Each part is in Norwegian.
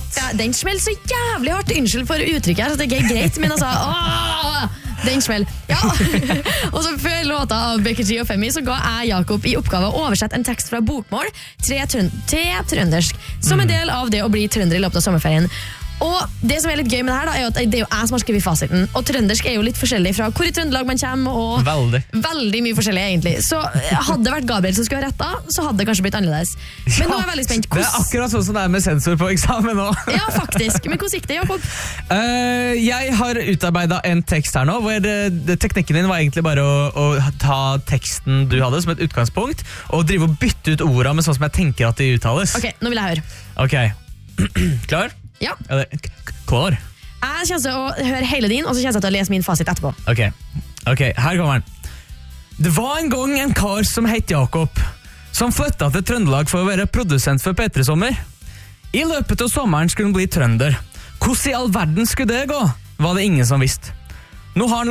what? Ja, den smeller så jævlig hardt. Unnskyld for uttrykket her, så det er ikke greit, men altså, den smell. Ja. Og så før låta av Becky G og Femi, så ga jeg Jakob i oppgave å oversette en tekst fra bokmål til trøndersk, som en del av det å bli trønder i løpet av sommerferien. Og det som er litt gøy med det her da, er at det er jo jeg som har skrevet fasiten, og trøndersk er jo litt forskjellig fra hvor i Trøndelag man kommer, og veldig mye forskjellig egentlig. Så hadde det vært Gabriel som skulle ha retta, så hadde det kanskje blitt annerledes. Men nå er jeg veldig spent. Det er akkurat sånn som det er med sensor på eksamen nå. Ja, faktisk. Men hvordan gikk det, Jakob? Jeg har utarbeidet en tekst her nå, hvor teknikken din var egentlig bare å ta teksten du hadde som et utgangspunkt, og drive og bytte ut ordene med sånn som jeg tenker at de uttales. Ok, nå vil jeg høre. Ok, klar? Ja. Klar? Jeg kommer til å høre hele din, og så kommer jeg til å lese min fasit etterpå. Ok, her kommer den. Det var en gang en kar som het Jakob, som flyttet til Trøndelag for å være produsent for P3 Sommer. I løpet av sommeren skulle han bli trønder. Hvordan i all verden skulle det gå? Var det ingen som visste. Nå har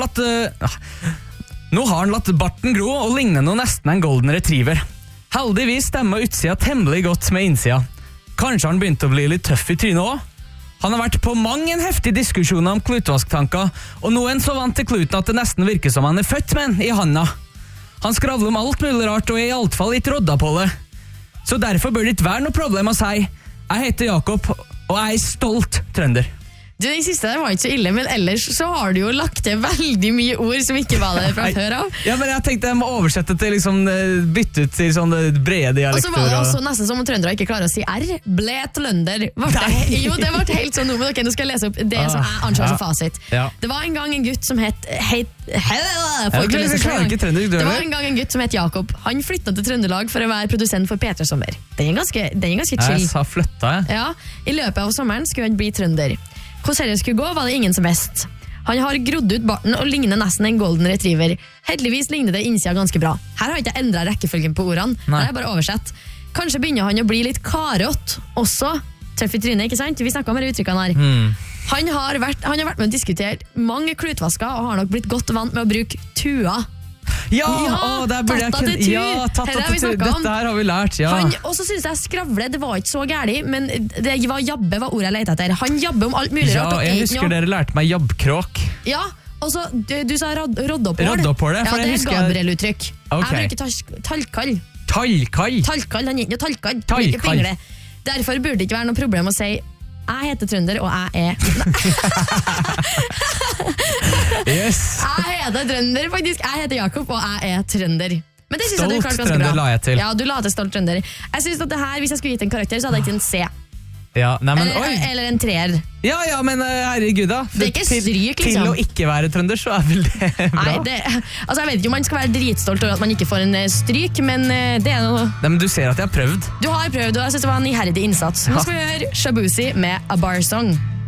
han latt barten gro og ligner nå nesten en golden retriever. Heldigvis stemmer utsida temmelig godt med innsida. Kanskje han begynte å bli litt tøff i trynet også? Han har vært på mange en heftig diskusjon om klutvasktanker, og nå er han så vant til kluten at det nesten virker som han er født med en i handa. Han skravler om alt mulig rart og er i alt fall litt rodda på det. Så derfor bør det ikke være noe problem å si. Jeg heter Jakob, og jeg er stolt trønder. Du, den siste der var ikke så ille, men ellers så har du jo lagt til veldig mye ord som ikke var der fra før av. Ja, men jeg tenkte jeg må oversette til liksom, bytte ut til sånne brede dialekter. Og så var det også nesten som om trøndere ikke klarer å si R. Ble trønder. Jo, det ble helt sånn noe, men ok, nå skal jeg lese opp det som jeg anser som fasit. Ja. Det var en gang en gutt som het Jakob. Han flyttet til Trøndelag for å være produsent for P3 Sommer. Den er ganske chill. Jeg sa flytta, jeg. Ja, i løpet av sommeren skulle han bli trønder. Hvordan det skulle gå, var det ingen som visste. Han har grodd ut barten og ligner nesten en golden retriever. Heldigvis ligner det innsida ganske bra. Her har jeg ikke endret rekkefølgen på ordene. Her har jeg bare oversett. Kanskje begynner han å bli litt karott også. Tøff i trynet, ikke sant? Vi snakket om de uttrykkene her. Han har vært med å diskutere mange klutvasker og har nok blitt godt vant med å bruke tua. Ja, der burde jeg kunne. Ja, dette her har vi lært, ja. Og så synes jeg skravle, det var ikke så gærlig, men det var jabbe var ordet jeg lette etter. Han jabber om alt mulig rart. Ja, jeg husker dere lærte meg jabbkråk. Ja, og så du sa roddopphål. Roddopphål, ja, det er Gabriel-uttrykk. Okay. Jeg bruker talkall. Talkall, han gir ikke noe talkall. Derfor burde det ikke være noe problem å si jeg heter trønder, og jeg er yes. Jeg heter trønder, faktisk. Jeg heter Jakob, og jeg er trønder. Men det synes jeg du klarte ganske trønder bra. La jeg til. Ja, du la til stolt trønder. Jeg synes at det her, hvis jeg skulle gitt en karakter, så hadde jeg gitt en C. Ja, nei, men, eller en 3. Ja, men herregud da. Det er ikke stryk, liksom. Til å ikke være trønder, så er vel det bra. Nei, altså jeg vet ikke om man skal være dritstolt over at man ikke får en stryk, men det er noe... Nei, men du ser at jeg har prøvd. Du har prøvd, og jeg synes det var en iherdig innsats. Nå skal vi høre Shabuzi med A Bar Song.